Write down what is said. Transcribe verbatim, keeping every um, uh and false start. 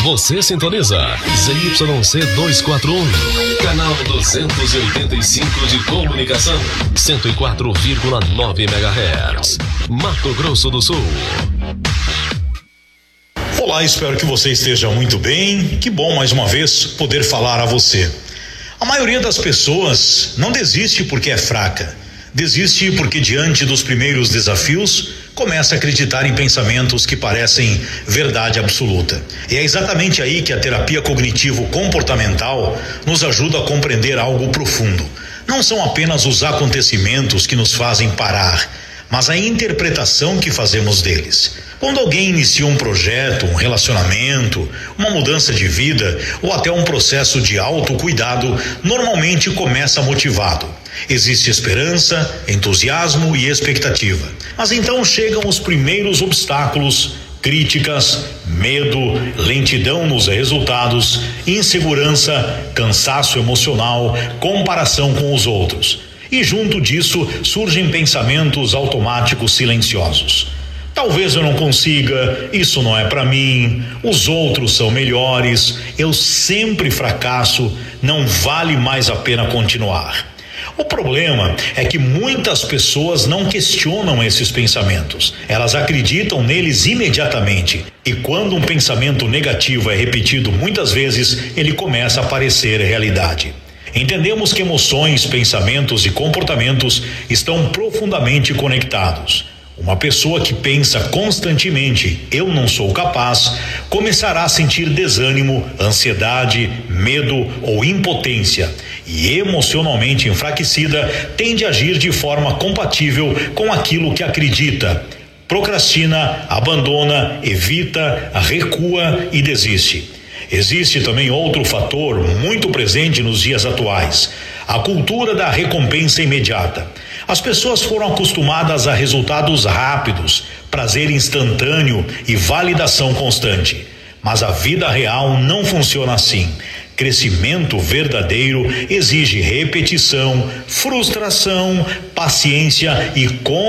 Você sintoniza Z Y C duzentos e quarenta e um, canal duzentos e oitenta e cinco de comunicação, cento e quatro vírgula nove megahertz, Mato Grosso do Sul. Olá, espero que você esteja muito bem. Que bom mais uma vez poder falar a você. A maioria das pessoas não desiste porque é fraca. Desiste porque diante dos primeiros desafios começa a acreditar em pensamentos que parecem verdade absoluta. E é exatamente aí que a terapia cognitivo-comportamental nos ajuda a compreender algo profundo. Não são apenas os acontecimentos que nos fazem parar, mas a interpretação que fazemos deles. Quando alguém inicia um projeto, um relacionamento, uma mudança de vida ou até um processo de autocuidado, normalmente começa motivado. Existe esperança, entusiasmo e expectativa. Mas então chegam os primeiros obstáculos, críticas, medo, lentidão nos resultados, insegurança, cansaço emocional, comparação com os outros. E junto disso surgem pensamentos automáticos silenciosos. Talvez eu não consiga, isso não é para mim, os outros são melhores, eu sempre fracasso, não vale mais a pena continuar. O problema é que muitas pessoas não questionam esses pensamentos. Elas acreditam neles imediatamente. E quando um pensamento negativo é repetido muitas vezes, ele começa a parecer realidade. Entendemos que emoções, pensamentos e comportamentos estão profundamente conectados. Uma pessoa que pensa constantemente, eu não sou capaz, começará a sentir desânimo, ansiedade, medo ou impotência. E emocionalmente enfraquecida, tende a agir de forma compatível com aquilo que acredita. Procrastina, abandona, evita, recua e desiste. Existe também outro fator muito presente nos dias atuais: a cultura da recompensa imediata. As pessoas foram acostumadas a resultados rápidos, prazer instantâneo e validação constante. Mas a vida real não funciona assim. Crescimento verdadeiro exige repetição, frustração, paciência e